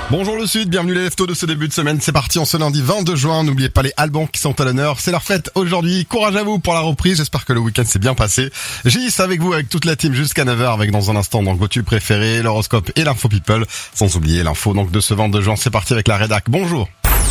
Bonjour le Sud, bienvenue les FTO de ce début de semaine. C'est parti en ce lundi 22 juin. N'oubliez pas les Albans qui sont à l'honneur. C'est leur fête aujourd'hui. Courage à vous pour la reprise. J'espère que le week-end s'est bien passé. Gis avec vous, avec toute la team jusqu'à 9h, avec dans un instant donc vos tubes préférés, l'horoscope et l'info people. Sans oublier l'info donc de ce 22 juin. C'est parti avec la rédac. Bonjour.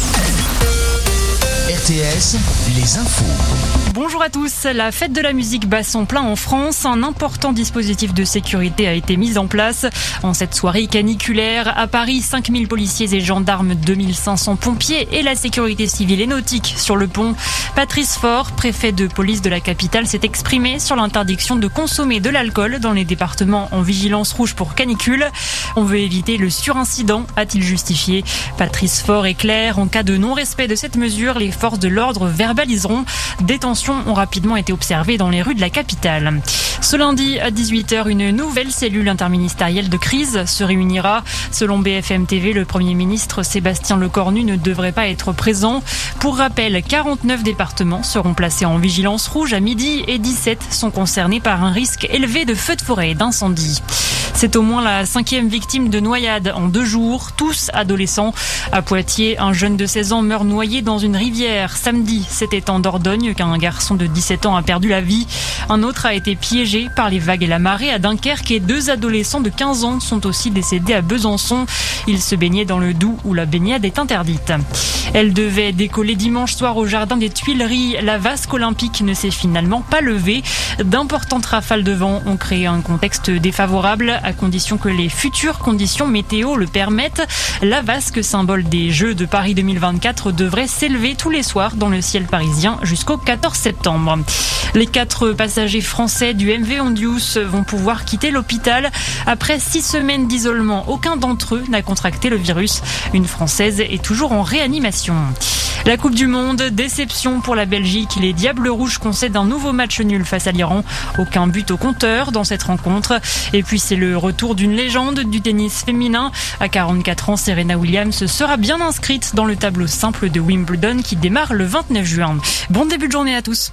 RTS, les infos. Bonjour à tous. La fête de la musique bat son plein en France. Un important dispositif de sécurité a été mis en place. En cette soirée caniculaire, à Paris, 5000 policiers et gendarmes, 2500 pompiers et la sécurité civile et nautique sur le pont. Patrice Faure, préfet de police de la capitale, s'est exprimé sur l'interdiction de consommer de l'alcool dans les départements en vigilance rouge pour canicule. On veut éviter le surincident, a-t-il justifié. Patrice Faure est clair, en cas de non-respect de cette mesure, les forces de l'ordre verbaliseront. Des tensions ont rapidement été observées dans les rues de la capitale. Ce lundi à 18h, une nouvelle cellule interministérielle de crise se réunira. Selon BFM TV, le Premier ministre Sébastien Lecornu ne devrait pas être présent. Pour rappel, 49 départements seront placés en vigilance rouge à midi et 17 sont concernés par un risque élevé de feux de forêt et d'incendie. C'est au moins la 5e victime de noyade en 2 jours, tous adolescents. À Poitiers, un jeune de 16 ans meurt noyé dans une rivière. Samedi, c'était en Dordogne qu'un garçon de 17 ans a perdu la vie. Un autre a été piégé par les vagues et la marée à Dunkerque et 2 adolescents de 15 ans sont aussi décédés à Besançon. Ils se baignaient dans le Doubs où la baignade est interdite. Elle devait décoller dimanche soir au jardin des Tuileries. La vasque olympique ne s'est finalement pas levée. D'importantes rafales de vent ont créé un contexte défavorable à condition que les futures conditions météo le permettent. La vasque, symbole des Jeux de Paris 2024, devrait s'élever tous les soirs dans le ciel parisien jusqu'au 14 septembre. Les 4 passagers français du MV Ondius vont pouvoir quitter l'hôpital. Après 6 semaines d'isolement, aucun d'entre eux n'a contracté le virus. Une Française est toujours en réanimation. La Coupe du Monde, déception pour la Belgique. Les Diables Rouges concèdent un nouveau match nul face à l'Iran. Aucun but au compteur dans cette rencontre. Et puis c'est le retour d'une légende du tennis féminin. À 44 ans, Serena Williams sera bien inscrite dans le tableau simple de Wimbledon qui démarre le 29 juin. Bon début de journée à tous.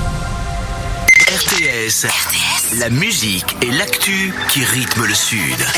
RTS, la musique et l'actu qui rythment le Sud.